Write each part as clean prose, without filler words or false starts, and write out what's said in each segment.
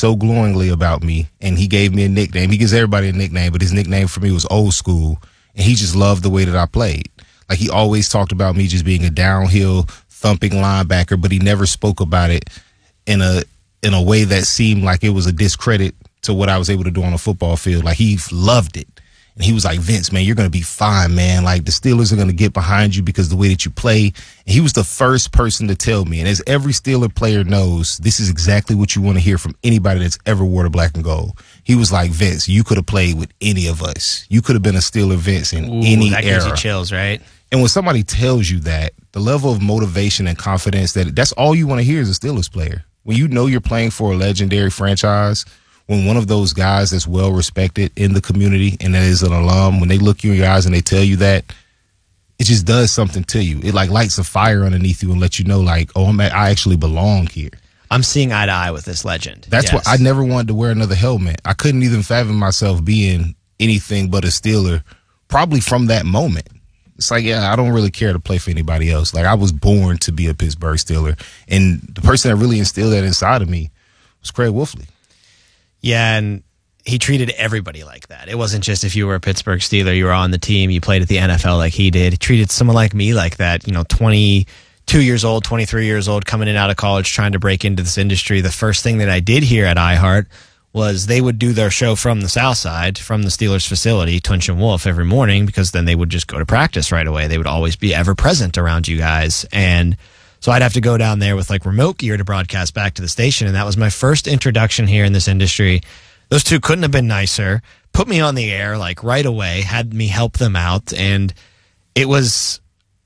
so glowingly about me, and he gave me a nickname. He gives everybody a nickname, but his nickname for me was Old School, and he just loved the way that I played. Like, he always talked about me just being a downhill thumping linebacker, but he never spoke about it in a way that seemed like it was a discredit to what I was able to do on a football field. Like, he loved it. And he was like, Vince, man, you're going to be fine, man. Like, the Steelers are going to get behind you because of the way that you play. And he was the first person to tell me. And as every Steeler player knows, this is exactly what you want to hear from anybody that's ever wore the black and gold. He was like, Vince, you could have played with any of us. You could have been a Steeler Vince in any that era. Gives you chills, right? And when somebody tells you that, the level of motivation and confidence, that's all you want to hear as a Steelers player. When you know you're playing for a legendary franchise, when one of those guys that's well respected in the community and that is an alum, when they look you in your eyes and they tell you that, it just does something to you. It like lights a fire underneath you and lets you know, like, oh, I actually belong here. I'm seeing eye to eye with this legend. That's what I never wanted to wear another helmet. I couldn't even fathom myself being anything but a Steeler, probably from that moment. It's like, yeah, I don't really care to play for anybody else. Like, I was born to be a Pittsburgh Steeler. And the person that really instilled that inside of me was Craig Wolfley. Yeah, and he treated everybody like that. It wasn't just if you were a Pittsburgh Steeler, you were on the team, you played at the NFL like he did. He treated someone like me like that, 22 years old, 23 years old, coming in out of college, trying to break into this industry. The first thing that I did here at iHeart was they would do their show from the South Side, from the Steelers facility, Tunch and Wolf, every morning, because then they would just go to practice right away. They would always be ever present around you guys. And so I'd have to go down there with like remote gear to broadcast back to the station. And that was my first introduction here in this industry. Those two couldn't have been nicer. Put me on the air like right away, had me help them out. And it was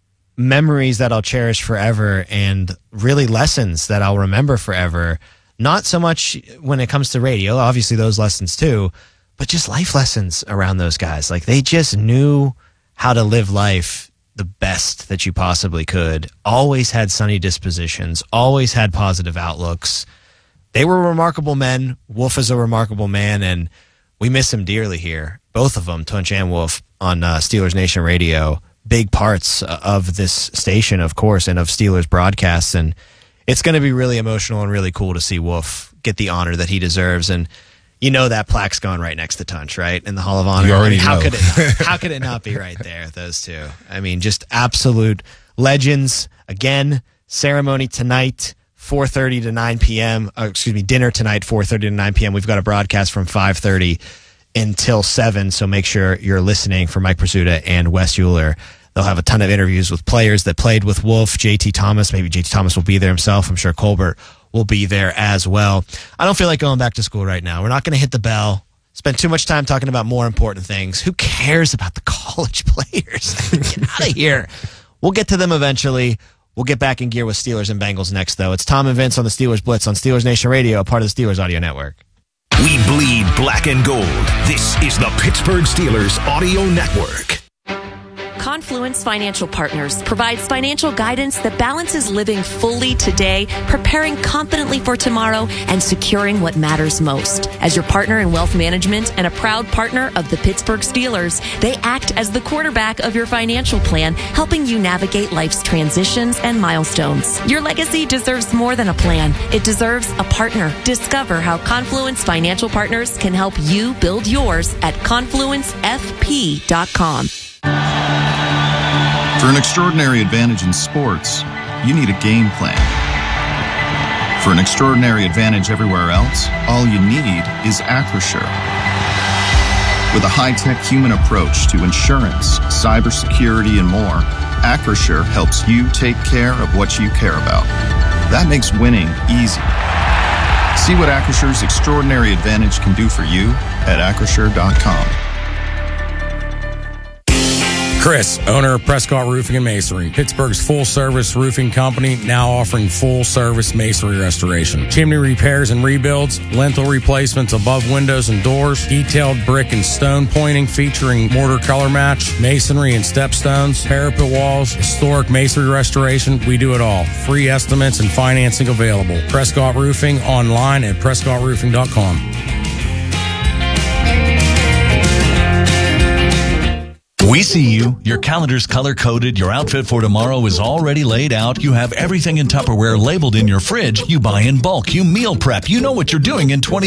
memories that I'll cherish forever and really lessons that I'll remember forever. Not so much when it comes to radio, obviously those lessons too, but just life lessons around those guys. Like, they just knew how to live life the best that you possibly could. Always had sunny dispositions, always had positive outlooks. They were remarkable men. Wolf is a remarkable man, and we miss him dearly here. Both of them, Tunch and Wolf, on Steelers Nation Radio. Big parts of this station, of course, and of Steelers broadcasts. And it's going to be really emotional and really cool to see Wolf get the honor that he deserves. And you know that plaque's gone right next to Tunch, right? In the Hall of Honor. You already know. How could it not be right there, those two? I mean, just absolute legends. Again, ceremony tonight, 4:30 to 9 p.m. Dinner tonight, 4:30 to 9 p.m. We've got a broadcast from 5:30 until 7, so make sure you're listening for Mike Prisuta and Wes Euler. They'll have a ton of interviews with players that played with Wolf, JT Thomas. Maybe JT Thomas will be there himself. I'm sure Colbert will be there as well. I don't feel like going back to school right now. We're not going to hit the bell. Spend too much time talking about more important things. Who cares about the college players? Get out of here. We'll get to them eventually. We'll get back in gear with Steelers and Bengals next, though. It's Tom and Vince on the Steelers Blitz on Steelers Nation Radio, a part of the Steelers Audio Network. We bleed black and gold. This is the Pittsburgh Steelers Audio Network. Confluence Financial Partners provides financial guidance that balances living fully today, preparing confidently for tomorrow, and securing what matters most. As your partner in wealth management and a proud partner of the Pittsburgh Steelers, they act as the quarterback of your financial plan, helping you navigate life's transitions and milestones. Your legacy deserves more than a plan. It deserves a partner. Discover how Confluence Financial Partners can help you build yours at confluencefp.com. For an extraordinary advantage in sports, you need a game plan. For an extraordinary advantage everywhere else, all you need is Acrisure. With a high-tech human approach to insurance, cybersecurity, and more, Acrisure helps you take care of what you care about. That makes winning easy. See what Acrisure's extraordinary advantage can do for you at Acrisure.com. Chris, owner of Prescott Roofing and Masonry, Pittsburgh's full-service roofing company, now offering full-service masonry restoration, chimney repairs and rebuilds, lintel replacements above windows and doors, detailed brick and stone pointing featuring mortar color match, masonry and stepstones, parapet walls, historic masonry restoration. We do it all. Free estimates and financing available. Prescott Roofing online at PrescottRoofing.com. We see you. Your calendar's color-coded. Your outfit for tomorrow is already laid out. You have everything in Tupperware labeled in your fridge. You buy in bulk. You meal prep. You know what you're doing in 20